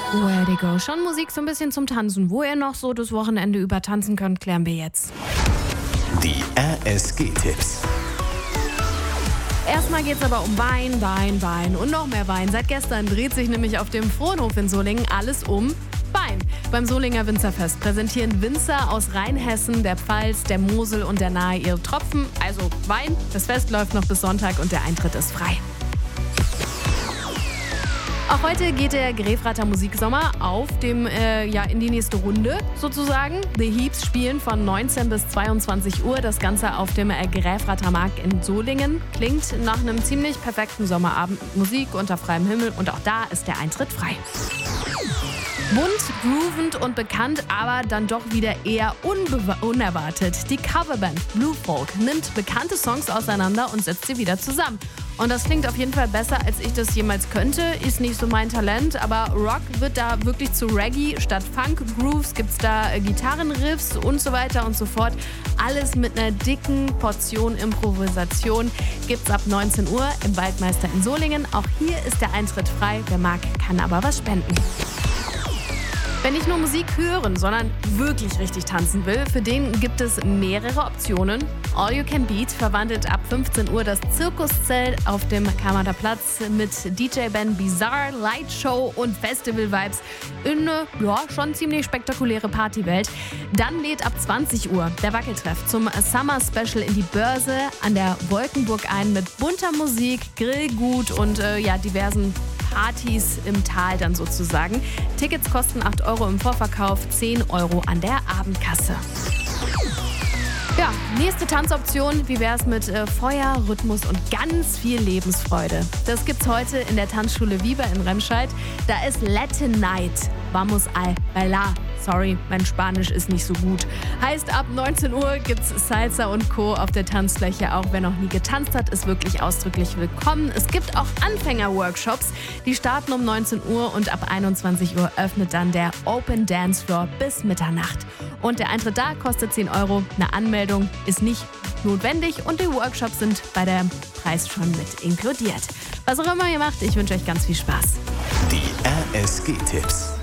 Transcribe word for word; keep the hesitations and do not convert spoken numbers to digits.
Where they go. Schon Musik so ein bisschen zum Tanzen. Wo ihr noch so das Wochenende über tanzen könnt, klären wir jetzt. Die R S G-Tipps. Erstmal geht's aber um Wein, Wein, Wein und noch mehr Wein. Seit gestern dreht sich nämlich auf dem Frohnhof in Solingen alles um Wein. Beim Solinger Winzerfest präsentieren Winzer aus Rheinhessen, der Pfalz, der Mosel und der Nahe ihre Tropfen, also Wein. Das Fest läuft noch bis Sonntag und der Eintritt ist frei. Auch heute geht der Grefrather Musiksommer auf dem, äh, ja, in die nächste Runde sozusagen. The Heaps spielen von neunzehn bis zweiundzwanzig Uhr. Das Ganze auf dem äh, Grefrather Markt in Solingen. Klingt nach einem ziemlich perfekten Sommerabend mit Musik unter freiem Himmel und auch da ist der Eintritt frei. Bunt, groovend und bekannt, aber dann doch wieder eher unbe- unerwartet. Die Coverband Blue Folk nimmt bekannte Songs auseinander und setzt sie wieder zusammen. Und das klingt auf jeden Fall besser, als ich das jemals könnte. Ist nicht so mein Talent, aber Rock wird da wirklich zu Reggae. Statt Funk, Grooves gibt's da äh, Gitarrenriffs und so weiter und so fort. Alles mit einer dicken Portion Improvisation gibt's ab neunzehn Uhr im Waldmeister in Solingen. Auch hier ist der Eintritt frei. Wer mag, kann aber was spenden. Wenn nicht nur Musik hören, sondern wirklich richtig tanzen will, für den gibt es mehrere Optionen. All You Can Beat verwandelt ab fünfzehn Uhr das Zirkuszelt auf dem Karmater Platz mit D J Ben Bizarre, Lightshow und Festival-Vibes in eine, ja, schon ziemlich spektakuläre Partywelt. Dann lädt ab zwanzig Uhr der Wackeltreff zum Summer Special in die Börse an der Wolkenburg ein mit bunter Musik, Grillgut und äh, ja, diversen Partys im Tal dann sozusagen. Tickets kosten acht Euro im Vorverkauf, zehn Euro an der Abendkasse. Ja, nächste Tanzoption, wie wär's mit äh, Feuer, Rhythmus und ganz viel Lebensfreude? Das gibt's heute in der Tanzschule Wieber in Remscheid. Da ist Latin Night, vamos al bailar. Sorry, mein Spanisch ist nicht so gut. Heißt, ab neunzehn Uhr gibt's Salsa und Co. auf der Tanzfläche. Auch wer noch nie getanzt hat, ist wirklich ausdrücklich willkommen. Es gibt auch Anfänger-Workshops. Die starten um neunzehn Uhr und ab einundzwanzig Uhr öffnet dann der Open Dance Floor bis Mitternacht. Und der Eintritt da kostet zehn Euro. Eine Anmeldung ist nicht notwendig und die Workshops sind bei dem Preis schon mit inkludiert. Was auch immer ihr macht, ich wünsche euch ganz viel Spaß. Die R S G-Tipps.